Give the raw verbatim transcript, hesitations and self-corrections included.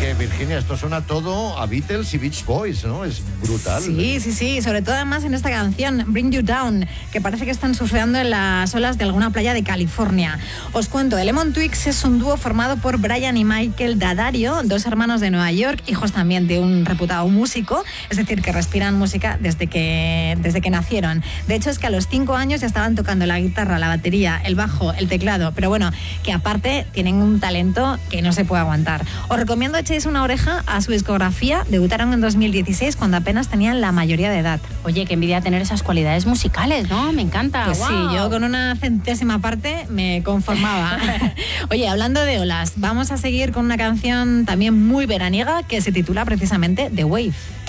que, Virginia, esto suena todo a Beatles y Beach Boys, ¿no? Es brutal. Sí, sí, sí, sobre todo además en esta canción, Bring You Down, que parece que están surfeando en las olas de alguna playa de California. Os cuento, The Lemon Twigs es un dúo formado por Brian y Michael D'Addario, dos hermanos de Nueva York, hijos también de un reputado músico, es decir, que respiran música desde que, desde que nacieron. De hecho, es que a los cinco años ya estaban tocando la guitarra, la batería, el bajo, el teclado, pero bueno, que aparte tienen un talento que no se puede aguantar. Os recomiendo echéis una oreja a su discografía. Debutaron en dos mil dieciséis cuando apenas tenían la mayoría de edad. Oye, qué envidia tener esas cualidades musicales, ¿no? Me encanta. Pues wow. Sí, yo con una centésima parte me conformaba. Oye, hablando de olas, vamos a seguir con una canción también muy veraniega que se titula precisamente The Wave.